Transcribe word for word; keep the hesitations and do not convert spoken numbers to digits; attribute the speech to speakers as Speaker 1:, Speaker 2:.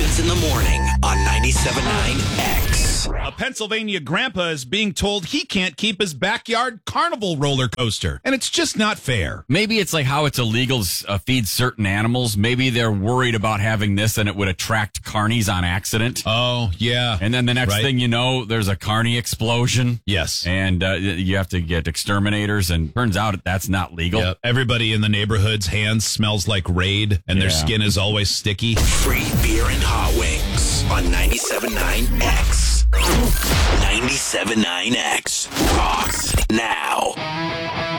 Speaker 1: Collins in the morning on ninety-seven point nine X.
Speaker 2: A Pennsylvania grandpa is being told he can't keep his backyard carnival roller coaster, and it's just not fair.
Speaker 3: Maybe it's like how it's illegal to uh, feed certain animals. Maybe they're worried about having this and it would attract carnies on accident.
Speaker 2: Oh, yeah.
Speaker 3: And then the next
Speaker 2: Right.
Speaker 3: thing you know, there's a carny explosion.
Speaker 2: Yes.
Speaker 3: And uh, you have to get exterminators, and turns out that's not legal.
Speaker 2: Yep. Everybody in the neighborhood's hands smells like Raid, and their
Speaker 3: Yeah.
Speaker 2: skin is always sticky.
Speaker 1: Free beer and hot wings on ninety-seven point nine X. ninety-seven point nine X. Rocks now.